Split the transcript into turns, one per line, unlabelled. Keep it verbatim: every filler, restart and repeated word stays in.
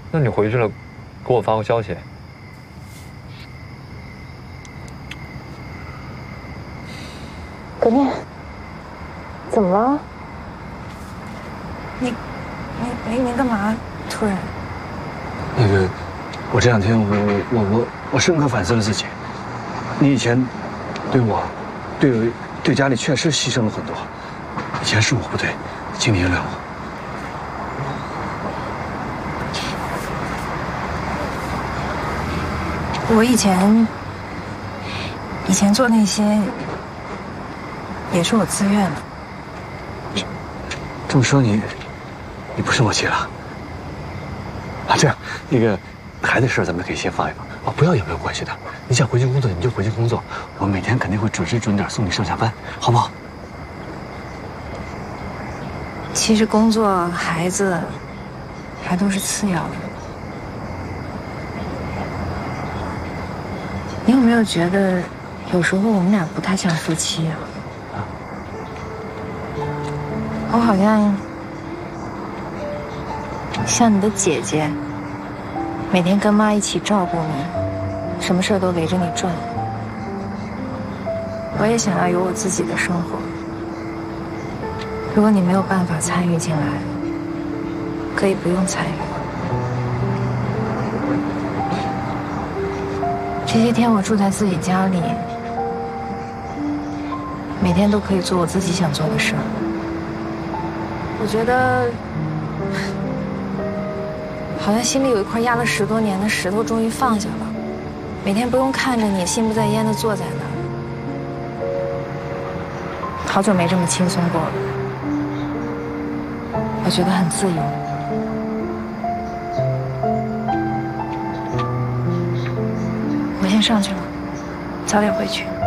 那你回去了，给我发个消息。
葛念，怎么了？
你，你，你，你干嘛？突然？
那个，我这两天我我我我深刻反思了自己。你以前对我，对对家里确实牺牲了很多。以前是我不对，请你原谅我。
我以前，以前做那些，也是我自愿的。
这么说你，你不生我气了？啊，这样，那个孩子事咱们可以先放一放啊，不要也没有关系的。你想回去工作你就回去工作，我每天肯定会准时准点送你上下班，好不好？
其实工作、孩子，还都是次要的。 你有没有觉得，有时候我们俩不太像夫妻啊？我好像像你的姐姐，每天跟妈一起照顾你，什么事都围着你转。我也想要有我自己的生活。如果你没有办法参与进来，可以不用参与。 这些天我住在自己家里，每天都可以做我自己想做的事儿。我觉得，好像心里有一块压了十多年的石头终于放下了。每天不用看着你心不在焉的坐在那儿，好久没这么轻松过了。我觉得很自由。 我先上去了，早点回去。